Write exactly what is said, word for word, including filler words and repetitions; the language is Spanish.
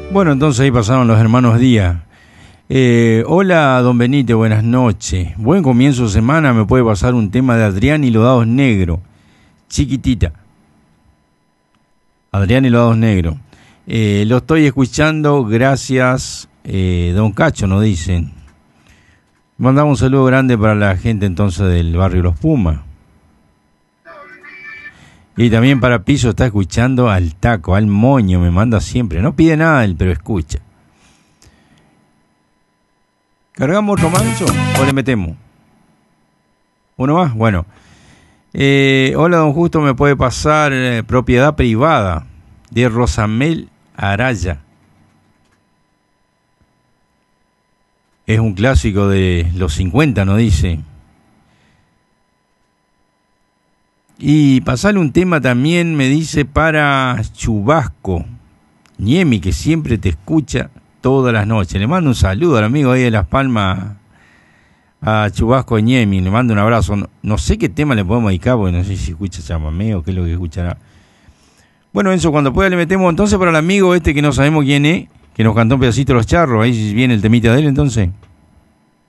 Bueno, entonces ahí pasaron los hermanos Díaz. Eh, hola, don Benito, buenas noches. Buen comienzo de semana, me puede pasar un tema de Adrián y los Dados Negros. Chiquitita. Adrián y los Dados Negros. Eh, lo estoy escuchando, gracias, eh, don Cacho, nos dicen. Mandamos un saludo grande para la gente entonces del barrio Los Pumas. Y también para Piso está escuchando al Taco, al Moño, me manda siempre. No pide nada él, pero escucha. ¿Cargamos otro manso o le metemos? ¿Uno más? Bueno. Eh, hola, don Justo, ¿me puede pasar eh, propiedad privada de Rosamel Araya? Es un clásico de los cincuenta, ¿no dice? Y pasarle un tema también, me dice, para Chubasco Niemi, que siempre te escucha todas las noches. Le mando un saludo al amigo ahí de Las Palmas, a Chubasco Niemi, le mando un abrazo. No, no sé qué tema le podemos dedicar, porque no sé si escucha chamamé o qué es lo que escuchará. Bueno, Enzo, cuando pueda le metemos entonces para el amigo este que no sabemos quién es, que nos cantó un pedacito de Los Charros. Ahí viene el temita de él entonces.